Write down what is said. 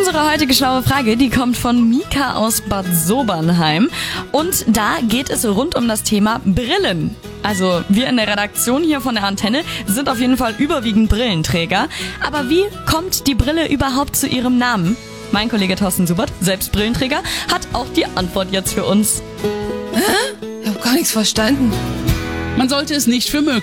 Unsere heutige schlaue Frage, die kommt von Mika aus Bad Sobernheim. Und da geht es rund um das Thema Brillen. Also wir in der Redaktion hier von der Antenne sind auf jeden Fall überwiegend Brillenträger. Aber wie kommt die Brille überhaupt zu ihrem Namen? Mein Kollege Thorsten Subert, selbst Brillenträger, hat auch die Antwort jetzt für uns. Ich habe gar nichts verstanden. Man sollte es nicht für möglich